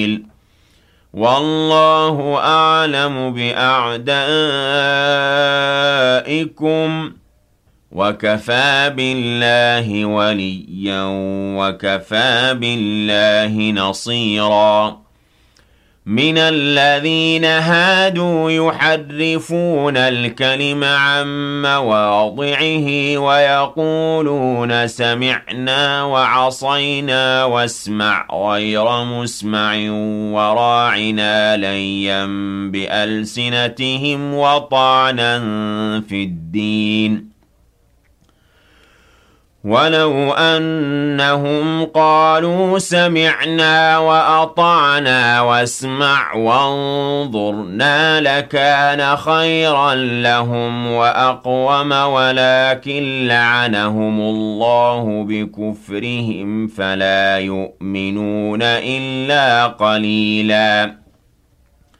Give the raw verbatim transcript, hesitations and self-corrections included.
والله أعلم بأعدائكم وكفى بالله وليا وكفى بالله نصيرا من الذين هادوا يحرفون الكلم عن مواضعه ويقولون سمعنا وعصينا واسمع غير مسمع وراعنا ليا بألسنتهم وطعنا في الدين ولو أنهم قالوا سمعنا وأطعنا واسمع وانظرنا لكان خيرا لهم وأقوم ولكن لعنهم الله بكفرهم فلا يؤمنون إلا قليلا